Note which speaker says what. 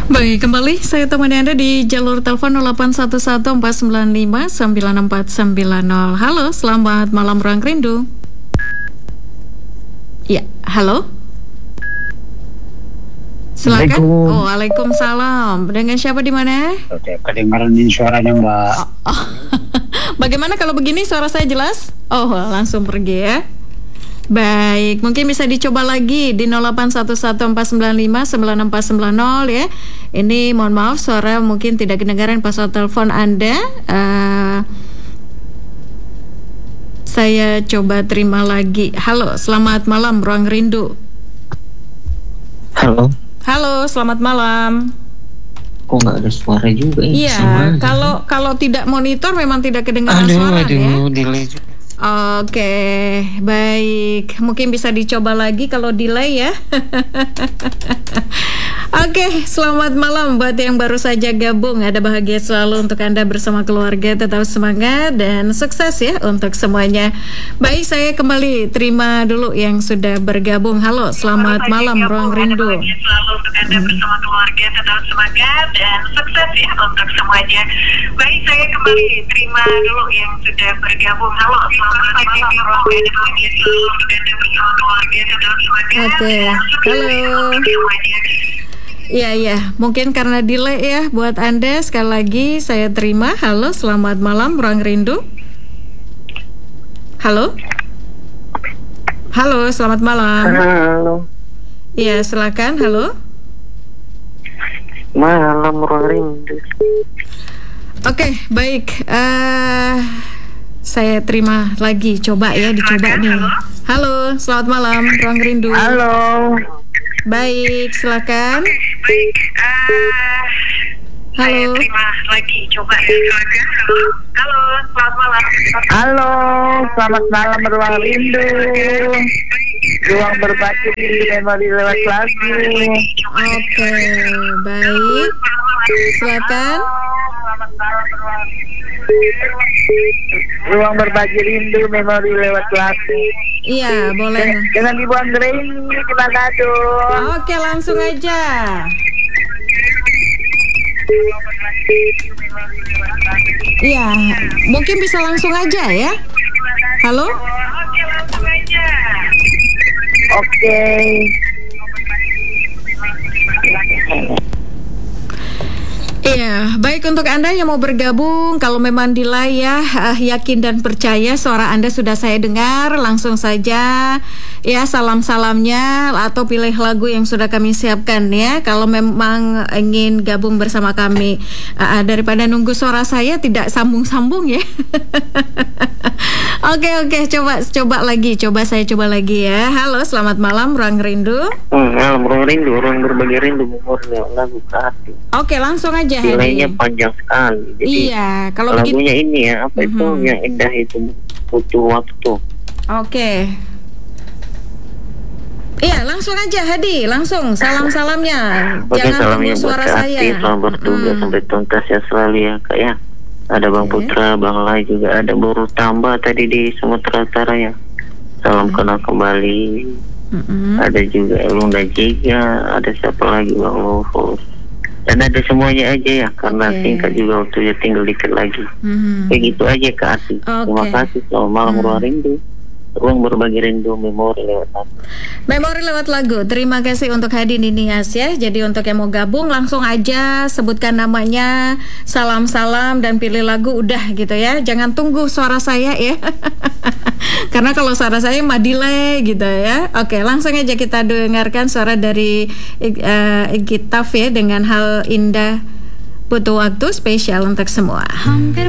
Speaker 1: Baik, kembali saya temani Anda di jalur telepon 0811-495-9490. Halo, selamat malam Ruang Rindu. Ya, halo. Silakan. Oh, waalaikumsalam. Dengan siapa di mana?
Speaker 2: Oke, kedengaran suaranya Mbak.
Speaker 1: Oh. Bagaimana kalau begini suara saya jelas? Oh, langsung pergi ya. Baik, mungkin bisa dicoba lagi di 0811-495-9490 ya. Ini mohon maaf suara mungkin tidak kedengaran pas telepon Anda. Saya coba terima lagi. Halo, selamat malam Ruang Rindu.
Speaker 3: Halo.
Speaker 1: Halo, selamat malam.
Speaker 3: Kok nggak ada suara juga ya?
Speaker 1: Iya, kalau tidak monitor memang tidak kedengaran suara ya.
Speaker 3: Delay juga.
Speaker 1: Oke, baik. Mungkin bisa dicoba lagi kalau delay ya. Oke, selamat malam buat yang baru saja gabung. Ada bahagia selalu untuk Anda bersama keluarga. Tetap semangat dan sukses ya untuk semuanya. Baik, saya kembali terima dulu yang sudah bergabung. Halo, selamat malam Ruang Rindu.
Speaker 4: Selalu untuk Anda bersama keluarga. Tetap semangat dan sukses ya untuk semuanya. Baik, saya kembali terima dulu yang sudah bergabung. Halo, selamat malam Ruang Rindu.
Speaker 1: Oke, halo. Iya, mungkin karena delay ya buat Anda. Sekali lagi saya terima. Halo, selamat malam Ruang Rindu. Halo. Halo, selamat malam.
Speaker 3: Halo.
Speaker 1: Iya, silakan. Halo.
Speaker 3: Malam Ruang Rindu.
Speaker 1: Oke, baik. Saya terima lagi. Coba ya, dicoba nih. Halo, selamat malam Ruang Rindu.
Speaker 3: Halo.
Speaker 1: Baik, silakan.
Speaker 4: Baik, saya
Speaker 1: Halo.
Speaker 4: terima lagi. Coba ya, silakan. Halo, selamat malam.
Speaker 3: Halo, selamat malam Ruang Rindu. Ruang berbagi memori lewat lagu.
Speaker 1: Oke, baik. Silakan.
Speaker 3: Ruang berbagi rindu memori lewat lagu.
Speaker 1: Iya, boleh.
Speaker 3: Dengan Ibu Anggraini di Manado.
Speaker 1: Oke, langsung aja. Iya, mungkin bisa langsung aja ya. Halo?
Speaker 4: Oke, langsung aja.
Speaker 3: Oke.
Speaker 1: Iya, baik untuk Anda yang mau bergabung, kalau memang delay ya, yakin dan percaya suara Anda sudah saya dengar, langsung saja ya salam-salamnya atau pilih lagu yang sudah kami siapkan ya. Kalau memang ingin gabung bersama kami, daripada nunggu suara saya tidak sambung-sambung ya. Oke, coba saya coba lagi ya. Halo, selamat malam Ruang Rindu.
Speaker 3: Malam Ruang Rindu, ruang berbagi rindu memori lewat lagu ke hati.
Speaker 1: Oke, langsung aja.
Speaker 3: Delaynya panjang sekali. Jadi
Speaker 1: iya, kalau
Speaker 3: lagunya ini ya, apa itu yang indah itu butuh waktu.
Speaker 1: Oke. Iya, langsung aja Hadi, langsung salam-salamnya. Jangan tunggu suara saya.
Speaker 3: Selamat bertugas sampai tuntas ya selalu ya Kak ya. Ada Bang Putra, Bang Lai juga ada Baru Tambah tadi di Sumatera Utara ya. Salam kenal kembali. Ada juga Elunda Jiga, ada siapa lagi Bang Luhus. Dan ada semuanya aja ya, karena singkat juga waktunya tinggal dikit lagi. Begitu aja Kak Ati. Terima kasih, selamat malam Ruang Rindu. Ruang berbagi rindu memori lewat lagu.
Speaker 1: Memori lewat lagu. Terima kasih untuk Hadi Ninias ya. Jadi untuk yang mau gabung langsung aja sebutkan namanya, salam-salam dan pilih lagu udah gitu ya. Jangan tunggu suara saya ya. Karena kalau suara saya mah delay gitu ya. Oke, langsung aja kita dengarkan suara dari Gitaf ya dengan Hal Indah Butuh Waktu spesial untuk semua.